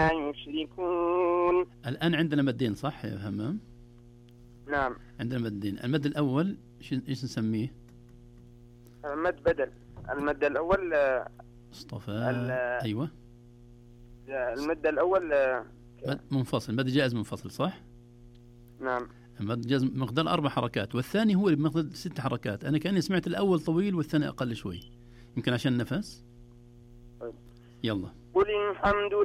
يشركون. الآن عندنا مدين صح يا همام؟ نعم. عندنا مدين. المد الأول إيش نسميه؟ مد بدل. المد الأول اصطفى. أيوة. المد الأول منفصل، مد جائز منفصل صح؟ نعم. المد جائز مقدار 4 حركات، والثاني هو بمقدار 6 حركات. أنا كأني سمعت الأول طويل والثاني أقل شوي، يمكن عشان نفس. طيب. يلا. قل الحمد